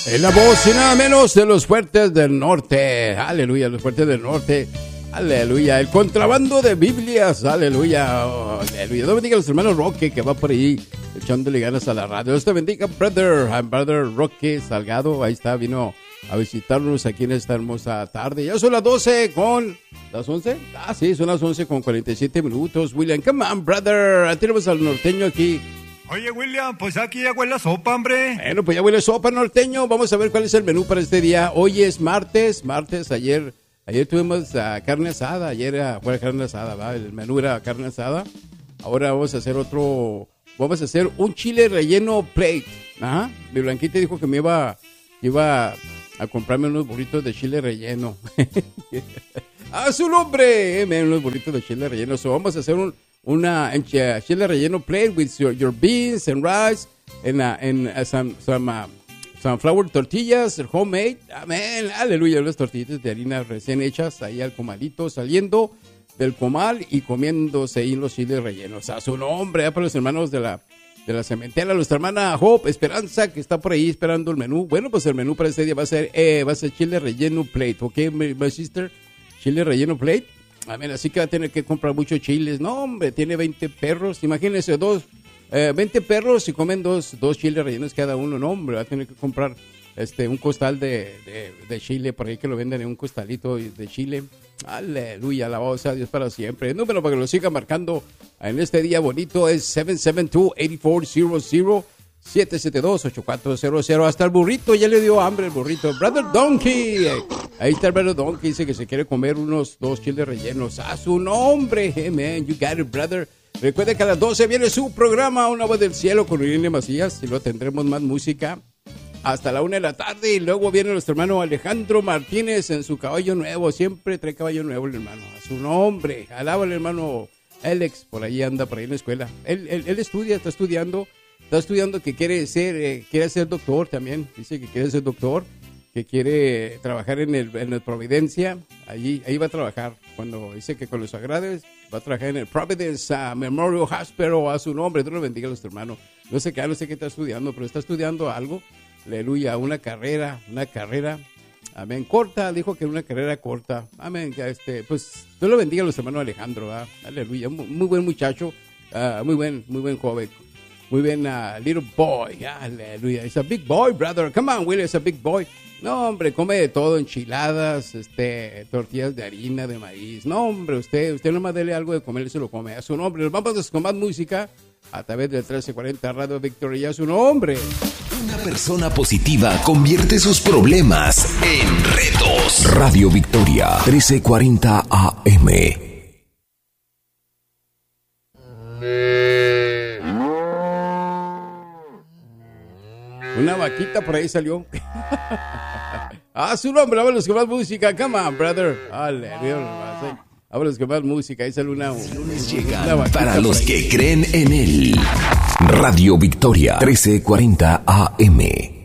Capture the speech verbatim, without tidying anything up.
En la voz y nada menos de los fuertes del norte. Aleluya, los fuertes del norte. Aleluya, el contrabando de Biblias. Aleluya, oh, aleluya. Dios bendiga a los hermanos Roque que va por ahí echándole ganas a la radio. Dios te bendiga, brother. I'm brother Roque Salgado. Ahí está, vino a visitarnos aquí en esta hermosa tarde. Ya son las doce con... ¿Las once? Ah, sí, son las once con cuarenta y siete minutos. William, come on, brother. Tenemos al norteño aquí. Oye, William, pues aquí ya huele a sopa, hombre. Bueno, pues ya huele sopa, norteño. Vamos a ver cuál es el menú para este día. Hoy es martes, martes, ayer ayer tuvimos uh, carne asada, ayer uh, fue carne asada, ¿va? El menú era carne asada. Ahora vamos a hacer otro, vamos a hacer un chile relleno plate. Ajá, mi Blanquita dijo que me iba, iba a comprarme unos burritos de chile relleno. ¡A su nombre! Eh, unos burritos de chile relleno. So, vamos a hacer un una uh, chile relleno plate with your, your beans and rice and, uh, and uh, some, some uh, sunflower tortillas, homemade. Amén, aleluya, las tortillitas de harina recién hechas ahí al comalito, saliendo del comal y comiéndose ahí los chiles rellenos. A su nombre, ya para los hermanos de la, de la cementera, nuestra hermana Hope Esperanza, que está por ahí esperando el menú. Bueno, pues el menú para este día va a ser, eh, va a ser chile relleno plate, ¿ok, my, my sister? Chile relleno plate. A ver, así que va a tener que comprar muchos chiles. No, hombre, tiene veinte perros. Imagínense, dos, eh, veinte perros y comen dos, dos chiles rellenos cada uno. No, hombre, va a tener que comprar este un costal de, de, de chile por ahí que lo venden en un costalito de chile. Aleluya, alabado sea Dios para siempre. El número para que lo siga marcando en este día bonito es siete siete dos, ocho cuatro cero cero, siete siete dos, ocho cuatro cero cero. Hasta el burrito ya le dio hambre el burrito. Brother Donkey. Ahí está el brother Donkey, dice que se quiere comer unos dos chiles rellenos. A su nombre, hey man, you got it, brother. Recuerde que a las doce viene su programa Una Voz del Cielo con Irene Macías y luego tendremos más música hasta la una de la tarde. Y luego viene nuestro hermano Alejandro Martínez en su caballo nuevo. Siempre trae caballo nuevo el hermano. A su nombre, alaba el hermano Alex, por ahí anda, por ahí en la escuela. Él, él, él estudia, está estudiando, está estudiando que quiere ser, eh, quiere ser doctor también. Dice que quiere ser doctor, que quiere trabajar en el, en el Providencia. Allí, ahí va a trabajar. Cuando dice que con los agrades va a trabajar en el Providence uh, Memorial Hospital. A su nombre, Dios lo bendiga a nuestro hermano. No sé qué, no sé qué está estudiando, pero está estudiando algo. Aleluya, una carrera, una carrera. Amén, corta, dijo que una carrera corta. Amén, este, pues Dios lo bendiga a los hermanos Alejandro, ¿verdad? Aleluya, muy, muy buen muchacho, uh, muy buen, muy buen joven. Muy bien, uh, little boy, aleluya. It's a big boy, brother. Come on, Will, it's a big boy. No, hombre, come de todo, enchiladas, este, tortillas de harina, de maíz. No, hombre, usted, usted nomás dele algo de comer y se lo come. A su nombre, nos vamos con más música a través del trece cuarenta Radio Victoria. A su nombre. Una persona positiva convierte sus problemas en retos. Radio Victoria, trece cuarenta A M. Una vaquita por ahí salió. A su nombre, vámonos con más música. Come on, brother. Aleluya. Vámonos con más música. Ahí sale una, una, una para los que creen en él. Radio Victoria, trece cuarenta A M.